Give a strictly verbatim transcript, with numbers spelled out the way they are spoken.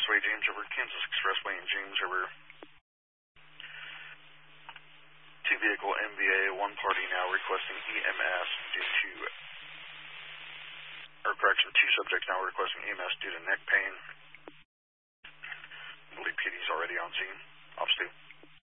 Expressway, James River, Kansas Expressway, and James River. Two-vehicle M V A, one party now requesting E M S due to, or correction, two subjects now requesting E M S due to neck pain. I believe P D's already on scene. Ops two.